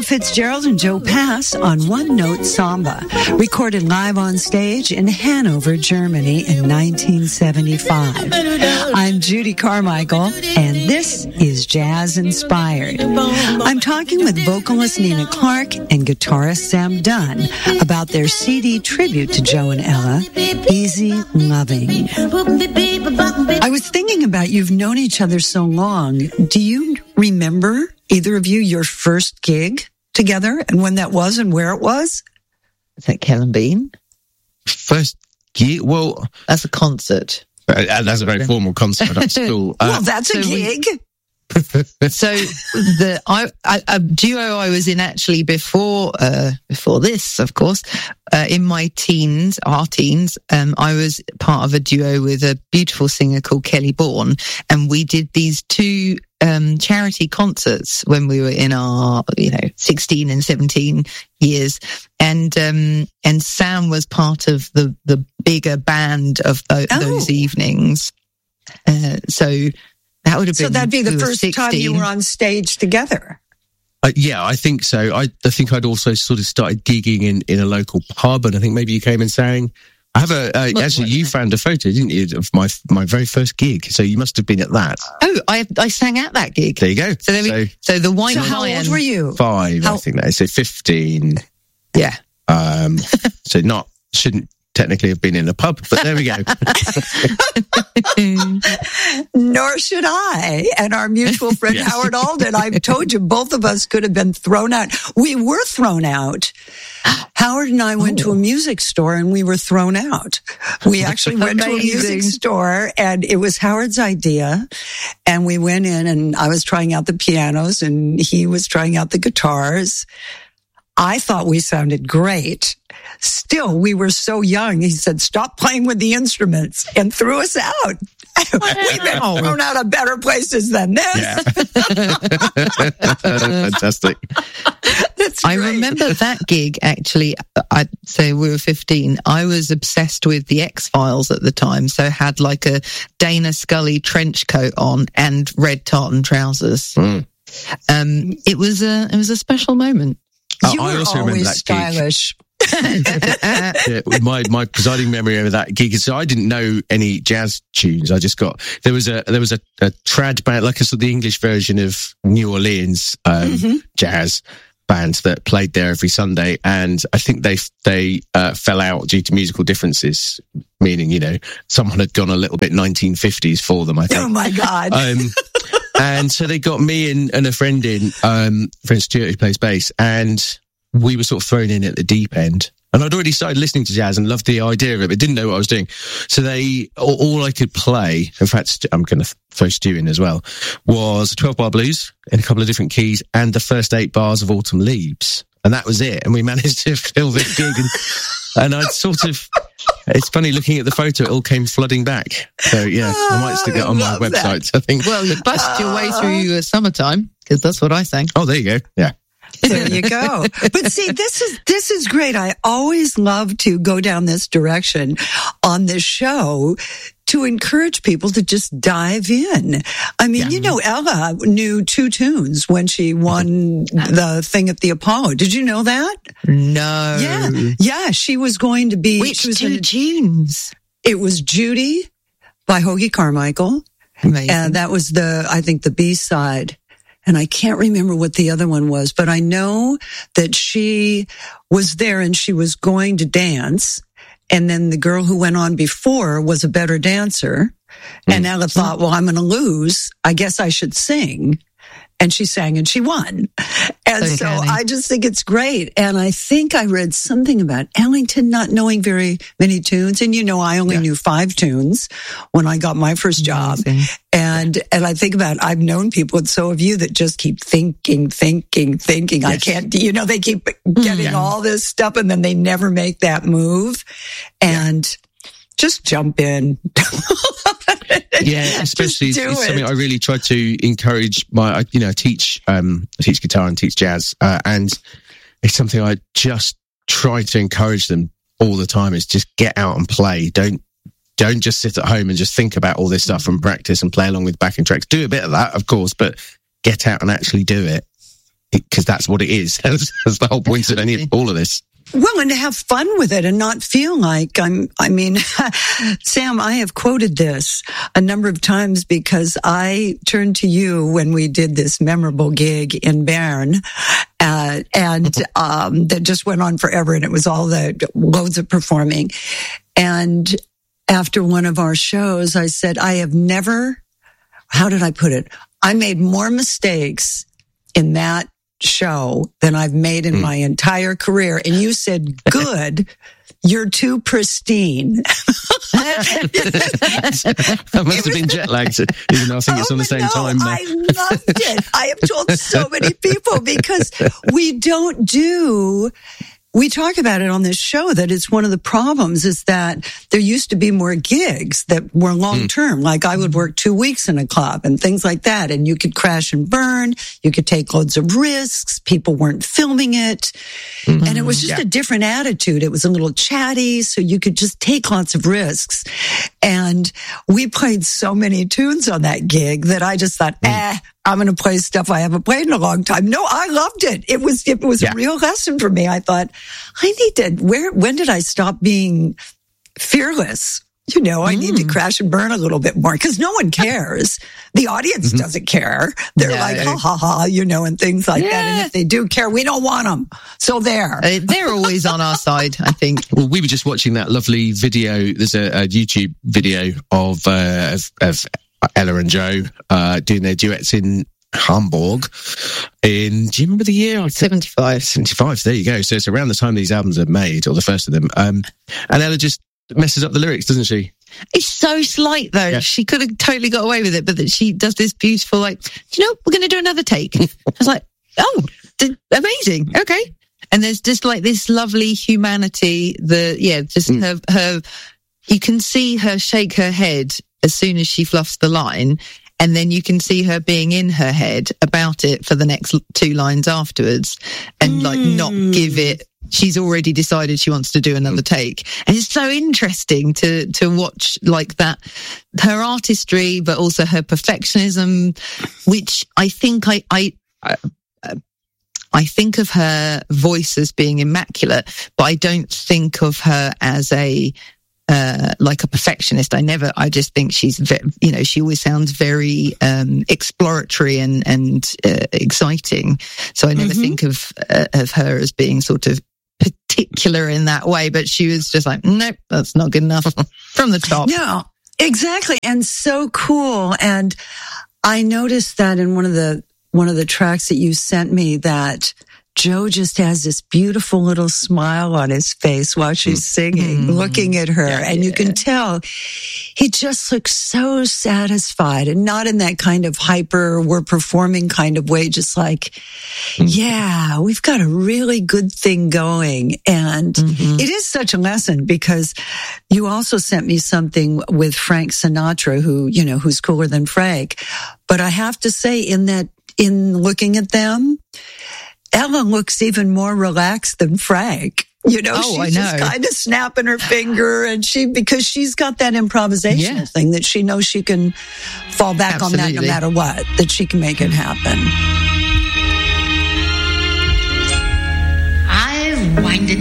Fitzgerald and Joe Pass on One Note Samba, recorded live on stage in Hanover, Germany in 1975. I'm Judy Carmichael, and this is Jazz Inspired. I'm talking with vocalist Nina Clark and guitarist Sam Dunn about their CD tribute to Joe and Ella, Easy Loving. I was thinking about you've known each other so long. Do you remember, either of you, your first gig together and when that was and where it was? Is that Kellen Bean? First gig? Well, that's a concert. That's a very formal concert at school. Well, that's a gig. So a duo I was in actually before this, of course, in my our teens, I was part of a duo with a beautiful singer called Kelly Bourne, and we did these two charity concerts when we were in our 16 and 17 years, and Sam was part of the bigger band of those evenings, so. That would have been. So that'd be the first 16. Time you were on stage together. Yeah, I think so. I think I'd also sort of started gigging in a local pub, and I think maybe you came and sang. I have actually, you found a photo, didn't you, of my very first gig? So you must have been at that. Oh, I sang at that gig. There you go. So the Wine Lion. How old were you? 5, I think that is. So 15. Yeah. So shouldn't technically have been in a pub, but there we go. Nor should I. And our mutual friend Yes. Howard Alden, I've told you, both of us could have been thrown out. We were thrown out. Howard and I went to a music store and we were thrown out. We actually went to a music store and it was Howard's idea. And we went in and I was trying out the pianos and he was trying out the guitars. I thought we sounded great. Still, we were so young. He said, "Stop playing with the instruments," and threw us out. We've been thrown out of better places than this. Yeah. Fantastic. I remember that gig, actually. I'd say we were 15. I was obsessed with the X-Files at the time, so had like a Dana Scully trench coat on and red tartan trousers. It was a special moment. You were always stylish. My presiding memory over that gig is, so I didn't know any jazz tunes. I just got, there was a trad band, like a sort of the English version of New Orleans jazz band that played there every Sunday, and I think they fell out due to musical differences, meaning someone had gone a little bit 1950s for them, I think. Oh my God. And so they got me and a friend friend Stuart, who plays bass, and we were sort of thrown in at the deep end. And I'd already started listening to jazz and loved the idea of it, but didn't know what I was doing. So all I could play, in fact, I'm going to throw Stu in as well, was 12-bar blues in a couple of different keys and the first 8 bars of Autumn Leaves. And that was it. And we managed to fill this gig. And I'd sort of, it's funny looking at the photo, it all came flooding back. So yeah, I might stick it on my website, I think. Well, you busted your way through summertime, because that's what I sang. Oh, there you go. Yeah. There you go. But see, this is great. I always love to go down this direction on this show to encourage people to just dive in. I mean, Ella knew 2 tunes when she won the thing at the Apollo. Did you know that? No. Yeah. She was going to be. Which 2 tunes? It was Judy by Hoagy Carmichael. Amazing. And that was I think the B-side. And I can't remember what the other one was, but I know that she was there and she was going to dance. And then the girl who went on before was a better dancer. And Ella thought, well, I'm going to lose. I guess I should sing. And she sang and she won. And so I just think it's great. And I think I read something about Ellington not knowing very many tunes. And I only knew 5 tunes when I got my first job. And I think about, I've known people, and so have you, that just keep thinking. Yes. I can't, they keep getting all this stuff and then they never make that move. And just jump in. Yeah, especially it's something I really try to encourage. I teach guitar and teach jazz, and it's something I just try to encourage them all the time. Is just get out and play. Don't just sit at home and just think about all this stuff and practice and play along with backing tracks. Do a bit of that, of course, but get out and actually do it. because that's what it is. That's the whole point of all of this. Well, and to have fun with it and not feel like Sam, I have quoted this a number of times because I turned to you when we did this memorable gig in Bern, and that just went on forever, and it was all the loads of performing. And after one of our shows, I said, I have never, how did I put it? I made more mistakes in that show than I've made in my entire career. And you said, good, you're too pristine. That must have been jet lagged, even though I think it's on the same time now. I loved it. I have told so many people because we talk about it on this show that it's one of the problems is that there used to be more gigs that were long term. Like I would work 2 weeks in a club and things like that. And you could crash and burn. You could take loads of risks. People weren't filming it. And it was just a different attitude. It was a little chatty. So you could just take lots of risks. And we played so many tunes on that gig that I just thought, I'm going to play stuff I haven't played in a long time. No, I loved it. It was a real lesson for me. I thought, when did I stop being fearless? I need to crash and burn a little bit more because no one cares. The audience doesn't care. They're like, ha, ha, ha, and things like that. And if they do care, we don't want them. So there. They're always on our side, I think. Well, we were just watching that lovely video. There's a YouTube video of Ella and Joe doing their duets in Hamburg do you remember the year? 75. There you go. So it's around the time these albums are made, or the first of them. And Ella just messes up the lyrics, doesn't she? It's so slight though. Yeah. She could have totally got away with it, but that she does this beautiful, we're going to do another take. I was like, oh, amazing. Okay. And there's just like this lovely humanity, her, you can see her shake her head as soon as she fluffs the line, and then you can see her being in her head about it for the next 2 lines afterwards, and not give it. She's already decided she wants to do another take, and it's so interesting to watch like that, her artistry, but also her perfectionism, which I think I think of her voice as being immaculate, but I don't think of her as like a perfectionist. I just think she's, she always sounds very exploratory and exciting. So I never think of her as being sort of particular in that way, but she was just like, nope, that's not good enough from the top. No, exactly. And so cool. And I noticed that in one of the tracks that you sent me that Joe just has this beautiful little smile on his face while she's singing, looking at her. And you can tell he just looks so satisfied, and not in that kind of hyper, we're performing kind of way, just like, we've got a really good thing going. And it is such a lesson because you also sent me something with Frank Sinatra, who's cooler than Frank. But I have to say in looking at them, Ella looks even more relaxed than Frank. She's just kind of snapping her finger, and because she's got that improvisational thing that she knows she can fall back on that no matter what, that she can make it happen. I've winded